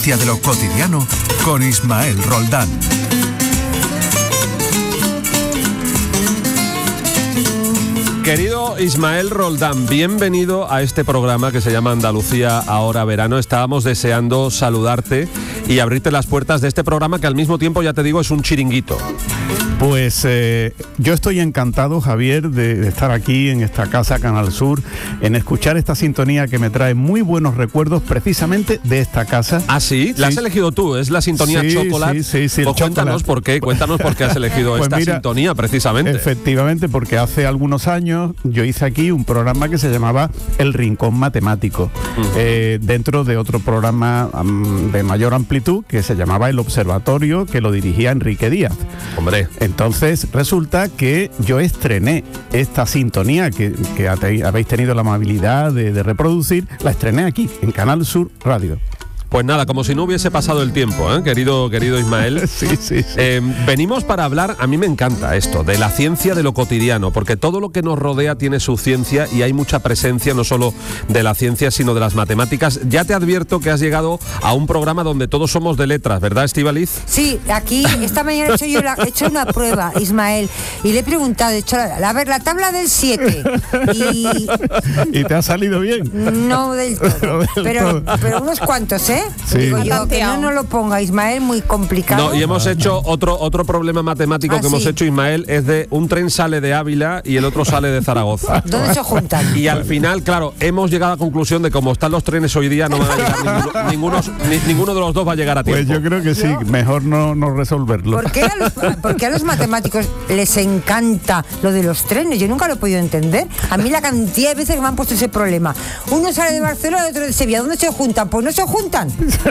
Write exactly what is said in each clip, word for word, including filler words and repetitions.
ciencia de lo cotidiano con Ismael Roldán. Querido Ismael Roldán, bienvenido a este programa que se llama Andalucía Ahora Verano. Estábamos deseando saludarte y abrirte las puertas de este programa que al mismo tiempo, ya te digo, es un chiringuito. Pues eh, yo estoy encantado, Javier, de, de estar aquí en esta casa Canal Sur, en escuchar esta sintonía que me trae muy buenos recuerdos precisamente de esta casa. ¿Ah, sí? ¿La sí. has elegido tú? ¿Es la sintonía sí, Chocolate? Sí, sí, sí. Pues cuéntanos chocolate. por qué, cuéntanos por qué has elegido pues esta mira, sintonía precisamente. Efectivamente, porque hace algunos años yo hice aquí un programa que se llamaba El Rincón Matemático, uh-huh. eh, dentro de otro programa um, de mayor amplitud que se llamaba El Observatorio, que lo dirigía Enrique Díaz. Hombre. Entonces resulta que yo estrené esta sintonía que, que habéis tenido la amabilidad de, de reproducir, la estrené aquí, en Canal Sur Radio. Pues nada, como si no hubiese pasado el tiempo, ¿eh? querido, querido Ismael. Sí, sí, sí. Eh, venimos para hablar, a mí me encanta esto, de la ciencia de lo cotidiano, porque todo lo que nos rodea tiene su ciencia y hay mucha presencia no solo de la ciencia, sino de las matemáticas. Ya te advierto que has llegado a un programa donde todos somos de letras, ¿verdad, Estíbaliz? Sí, aquí esta mañana he hecho yo la, he hecho una prueba, Ismael, y le he preguntado, he hecho, a ver, la tabla del siete. Y... ¿Y te ha salido bien? No del todo, del pero, todo. pero unos cuantos, ¿eh? Sí. Digo yo, que no, no lo ponga, Ismael, muy complicado. No, y hemos hecho otro otro problema matemático ah, que sí. hemos hecho, Ismael, es de un tren sale de Ávila y el otro sale de Zaragoza. ¿Dónde se juntan? Y al final, claro, hemos llegado a la conclusión de como están los trenes hoy día, no van a llegar ninguno, ninguno, ni, ninguno de los dos va a llegar a tiempo. Pues yo creo que sí, ¿no? Mejor no, no resolverlo. ¿Por qué, a los, ¿Por qué a los matemáticos les encanta lo de los trenes? Yo nunca lo he podido entender. A mí la cantidad de veces que me han puesto ese problema. Uno sale de Barcelona y otro de Sevilla. ¿Dónde se juntan? Pues no se juntan.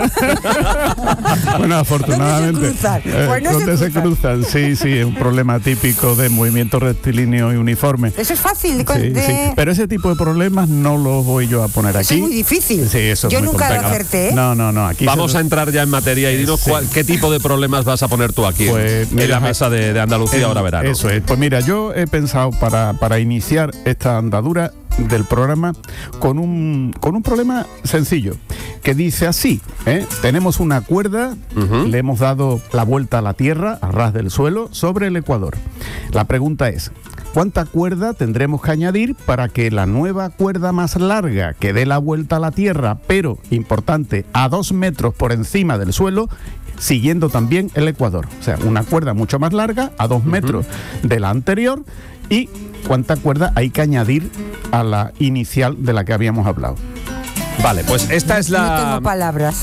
Bueno, afortunadamente. ¿Dónde se cruzan? Eh, pues no ¿Dónde se, se cruzan? Sí, sí, es un problema típico de movimiento rectilíneo y uniforme. Eso es fácil. De, sí, de... Sí. Pero ese tipo de problemas no los voy yo a poner eso aquí. Es muy difícil. Sí, eso yo es muy nunca complicado. lo acerté, ¿eh? No, no, no. Aquí Vamos se... a entrar ya en materia y dinos sí. cuál, qué tipo de problemas vas a poner tú aquí pues, en mira, la mesa de, de Andalucía el, Ahora Verano. Eso es. Pues mira, yo he pensado para, para iniciar esta andadura del programa con un con un problema sencillo que dice así, ¿eh? Tenemos una cuerda, uh-huh. le hemos dado la vuelta a la Tierra, a ras del suelo, sobre el Ecuador. La pregunta es, ¿cuánta cuerda tendremos que añadir para que la nueva cuerda más larga que dé la vuelta a la Tierra, pero, importante, a dos metros por encima del suelo, siguiendo también el Ecuador? O sea, una cuerda mucho más larga, a dos uh-huh. metros de la anterior, y cuánta cuerda hay que añadir a la inicial de la que habíamos hablado. Vale, pues esta es la... No tengo palabras.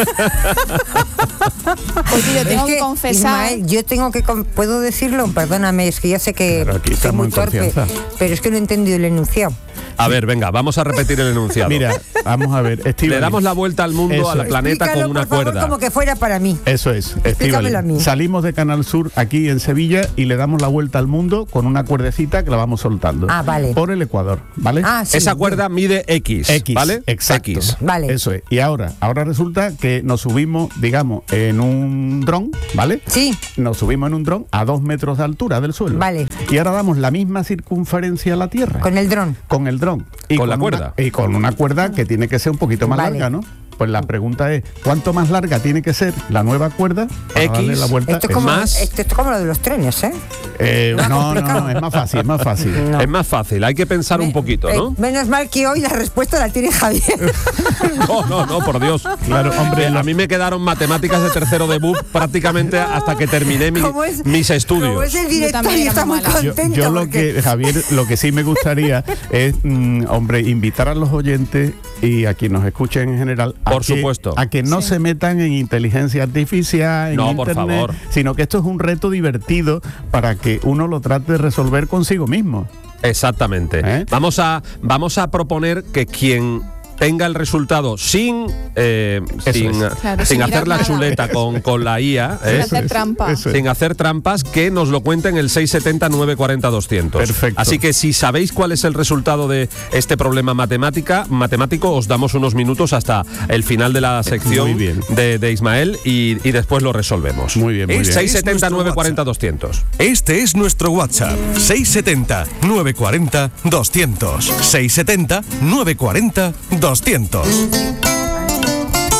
Oye, yo tengo es que, que confesar... Ismael, yo tengo que... ¿Puedo decirlo? Perdóname, es que ya sé que claro, aquí soy muy torpe, confianza. pero es que no he entendido el enunciado. A ver, venga, vamos a repetir el enunciado. Mira, vamos a ver, Estíbaliz. Le damos la vuelta al mundo, Eso al es. planeta Explícalo, con una por favor, cuerda. como que fuera para mí. Eso es, Explícamelo a mí. Estíbaliz. Salimos de Canal Sur aquí en Sevilla y le damos la vuelta al mundo con una cuerdecita que la vamos soltando. Ah, vale. Por el Ecuador, ¿vale? Ah, sí. Esa cuerda mide X, X, ¿vale? exacto. X. Vale. Eso es. Y ahora, ahora resulta que nos subimos, digamos, en un dron, ¿vale? Sí. Nos subimos en un dron a dos metros de altura del suelo. Vale. Y ahora damos la misma circunferencia a la Tierra. Con el dron. Con el dron. Y ¿Con la una- cuerda? y con una cuerda que tiene que ser un poquito más Vale. larga, ¿no? Pues la pregunta es, ¿cuánto más larga tiene que ser la nueva cuerda para X, darle la vuelta? Esto es, como, más- esto es como lo de los trenes, ¿eh? Eh, Más no, no, complicado. no, es más fácil, es más fácil. No. Es más fácil, hay que pensar un poquito, ¿no? Eh, menos mal que hoy la respuesta la tiene Javier. No, no, no, por Dios. Claro, hombre, a mí me quedaron matemáticas de tercero de B U P prácticamente hasta que terminé mi- ¿Cómo es? mis estudios. Como es el director también y era está muy muy mala. Yo, contento. yo lo porque- que, Javier, lo que sí me gustaría es, mm, hombre, invitar a los oyentes y a quienes nos escuchen en general a Por que, supuesto. a que no Sí. se metan en inteligencia artificial, en No, por internet, favor. sino que esto es un reto divertido para que uno lo trate de resolver consigo mismo. Exactamente. ¿Eh? Vamos a vamos a proponer que quien tenga el resultado sin eh, Eso sin, es. Claro, sin sin hacer mirar la nada. chuleta con, con la I A, Sin ¿eh? hacer trampa. eso es. sin hacer trampas, que nos lo cuenten el seis siete cero nueve cuatro cero doscientos. Perfecto. Así que si sabéis cuál es el resultado de este problema matemática, matemático, os damos unos minutos hasta el final de la sección Muy bien. de, de Ismael y, y después lo resolvemos. Muy bien, muy bien. seis siete cero nueve cuatro cero doscientos. Este es nuestro WhatsApp, seis siete cero nueve cuatro cero doscientos. seis siete cero nueve cuatro cero doscientos.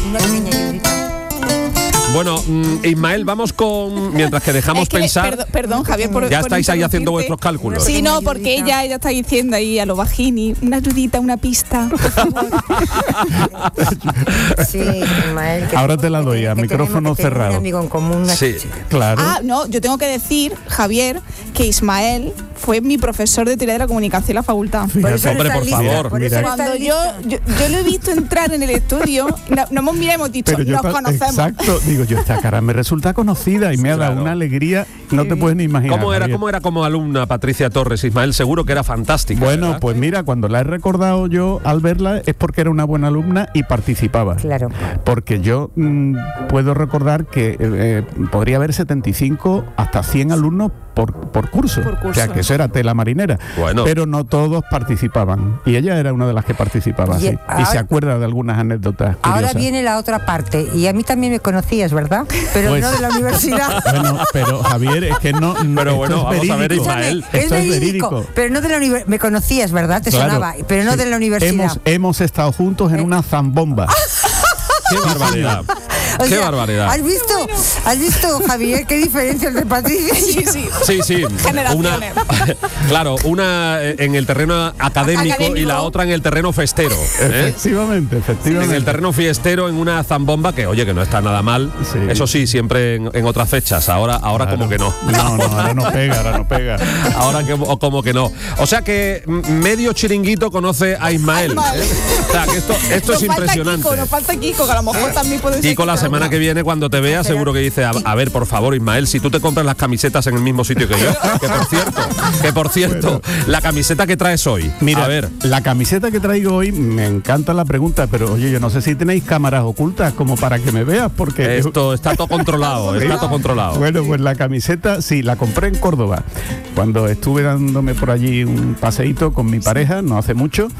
Una pequeña ayudita. Bueno, mm, Ismael, vamos con... Mientras que dejamos Es que, pensar... Perdón, perdón, Javier, por Ya por estáis ahí haciendo interrumpirte. vuestros cálculos. Sí, no, Pequeña porque ayudita. ella, ella está diciendo ahí a lo bajini, una ayudita, una pista, por favor. Sí, Ismael, que Ahora tenemos te la que doy, tener- a que micrófono tenemos que tener cerrado. Un amigo en común, una Sí. chica. Claro. Ah, no, yo tengo que decir, Javier, que Ismael fue mi profesor de teoría de la comunicación en la facultad. Por eso Hombre, eres por tan lista, favor. por eso Mira. eres tan Cuando yo, lista. yo, yo lo he visto entrar en el estudio, no, no hemos mirado, hemos dicho, Pero yo nos ta- conocemos. Exacto, digo yo, esta cara me resulta conocida y me ha dado Claro. una alegría, no te puedes ni imaginar. ¿Cómo era, Javier. ¿Cómo era como alumna Patricia Torres, Ismael? Seguro que era fantástica. Bueno, ¿verdad? pues mira, cuando la he recordado yo al verla es porque era una buena alumna y participaba. Claro. Porque yo mm, puedo recordar que eh, eh, podría haber setenta y cinco hasta cien alumnos por, por curso. Por curso. O sea, que eso era tela marinera. Bueno. Pero no todos participaban. Y ella era una de las que participaba, Y sí. Y ahora- se acuerda de algunas anécdotas Ahora curiosas. viene la otra parte. Y a mí también me conocías, ¿verdad? Pero Pues- no de la universidad. Bueno, pero Javier, es que no... Pero esto bueno, es vamos a ver, verídico. Ismael. es Esto es verídico, verídico. pero no de la universidad. Me conocías, ¿verdad? Te Claro, sonaba, pero no sí. de la universidad. Hemos, hemos estado juntos en Eh. una zambomba. ¡Qué barbaridad! O ¡Qué sea, barbaridad! ¿Has visto, ¿Has visto, Javier, qué diferencia entre Patricia y Sí, yo? sí. Sí, sí. Generaciones. Una, claro, una eh, en el terreno académico, Académico. y la otra en el terreno festero. ¿eh? Efectivamente, En efectivamente. el terreno fiestero, en una zambomba que, oye, que no está nada mal. Sí. Eso sí, siempre en, en otras fechas. Ahora, ahora Claro. como que no. No, no, ahora no pega, ahora no pega. Ahora que, o como que no. O sea que m- medio chiringuito conoce a Ismael. Ismael. ¿eh? O sea que esto, esto Nos es falta impresionante. Kiko, nos falta Kiko, que a lo mejor también puede ser. Kiko la que- semana que viene cuando te vea seguro que dice, a, a ver, por favor, Ismael, si tú te compras las camisetas en el mismo sitio que yo, que por cierto, que por cierto, la camiseta que traes hoy, Mira, a ver, la camiseta que traigo hoy, me encanta la pregunta, pero oye, yo no sé si tenéis cámaras ocultas como para que me veas, porque... esto está todo controlado, está todo controlado. Bueno, pues la camiseta, sí, la compré en Córdoba, cuando estuve dándome por allí un paseíto con mi pareja, no hace mucho,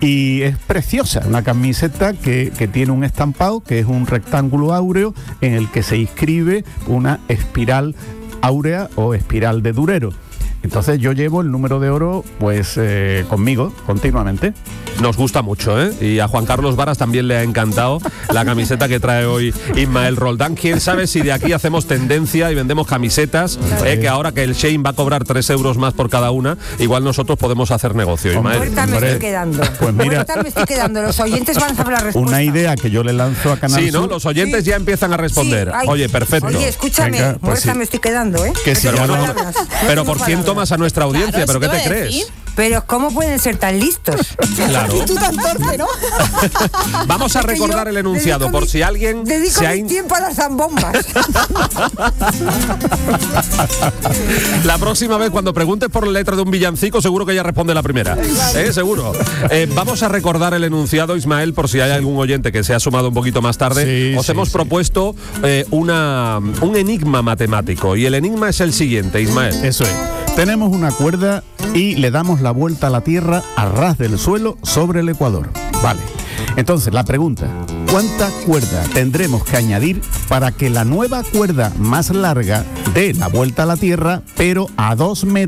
y es preciosa, una camiseta que, que tiene un estampado, que es un rectángulo áureo, en el que se inscribe una espiral áurea o espiral de Durero. Entonces yo llevo el número de oro pues eh, conmigo continuamente. Nos gusta mucho, ¿eh? Y a Juan Carlos Varas también le ha encantado la camiseta que trae hoy Ismael Roldán. ¿Quién sabe si de aquí hacemos tendencia y vendemos camisetas? Eh, que ahora que el Shein va a cobrar tres euros más por cada una, igual nosotros podemos hacer negocio, Ismael. Muerta me Hombre, estoy quedando. pues mira. Muerta me estoy quedando. Los oyentes van a saber la respuesta. Una idea que yo le lanzo a Canal Sí, ¿no? Sur, Los oyentes ya empiezan a responder. Sí, ay, Oye, perfecto. Oye, escúchame, Venga, pues muerta sí. me estoy quedando, ¿eh? Que si No ya tengo no- palabras, no Pero tengo ¿por quién palabras. tomas a nuestra audiencia? Claro, ¿Pero qué eso te te iba a crees? decir. Pero ¿cómo pueden ser tan listos? Claro. Y tú tan torpe, ¿no? Vamos a Es que recordar yo el enunciado dedico por mi- si alguien Dedico se ha mi in- tiempo a las zambombas. La próxima vez cuando preguntes por la letra de un villancico seguro que ella responde la primera. ¿Eh? Seguro. Eh, vamos a recordar el enunciado, Ismael, por si hay algún oyente que se ha sumado un poquito más tarde. Sí, Os sí, hemos sí. propuesto eh, una, un enigma matemático y el enigma es el siguiente, Ismael. Eso es. Tenemos una cuerda y le damos la vuelta a la Tierra a ras del suelo sobre el Ecuador. Vale. Entonces, la pregunta, ¿cuánta cuerda tendremos que añadir para que la nueva cuerda más larga dé la vuelta a la Tierra, pero a dos metros